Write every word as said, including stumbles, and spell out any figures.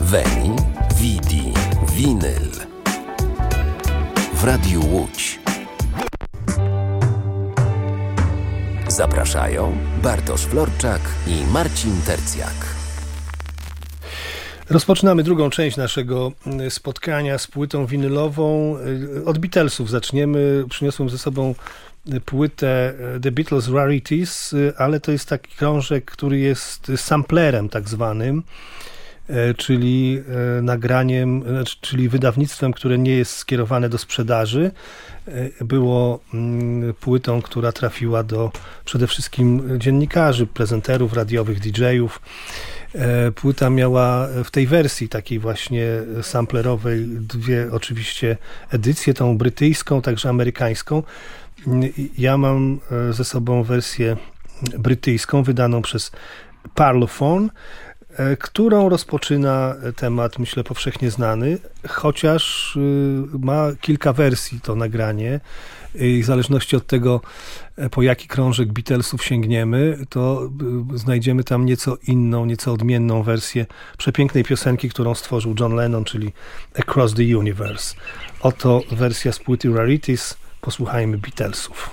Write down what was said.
Veni, Vidi, Vinyl w Radiu Łódź. Zapraszają Bartosz Florczak i Marcin Tercjak. Rozpoczynamy drugą część naszego spotkania z płytą winylową. Od Beatlesów zaczniemy. Przyniosłem ze sobą płytę The Beatles Rarities, ale to jest taki krążek, który jest samplerem tak zwanym, czyli nagraniem, czyli wydawnictwem, które nie jest skierowane do sprzedaży. Było płytą, która trafiła do przede wszystkim dziennikarzy, prezenterów radiowych, didżejów. Płyta miała w tej wersji takiej właśnie samplerowej dwie oczywiście edycje, tą brytyjską, także amerykańską. Ja mam ze sobą wersję brytyjską, wydaną przez Parlophone, którą rozpoczyna temat, myślę, powszechnie znany, chociaż ma kilka wersji to nagranie i w zależności od tego, po jaki krążek Beatlesów sięgniemy, to znajdziemy tam nieco inną, nieco odmienną wersję przepięknej piosenki, którą stworzył John Lennon, czyli Across the Universe. Oto wersja z płyty Rarities. Posłuchajmy Beatlesów.